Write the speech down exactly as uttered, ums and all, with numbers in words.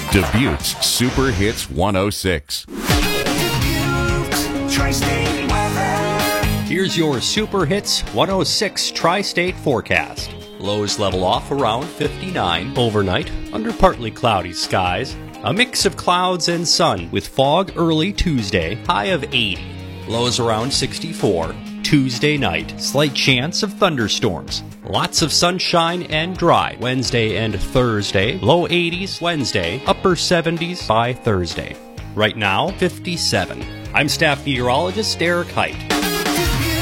Dubuque's Super Hits one oh six. Here's your Super Hits one oh six Tri-State forecast. Lows level off around fifty-nine overnight under partly cloudy skies. A mix of clouds and sun with fog early Tuesday, high of eighty. Lows around sixty-four. Tuesday night, slight chance of thunderstorms. Lots of sunshine and dry Wednesday and Thursday. Low eighties Wednesday, upper seventies by Thursday. Right now, fifty-seven. I'm staff meteorologist Derek Height.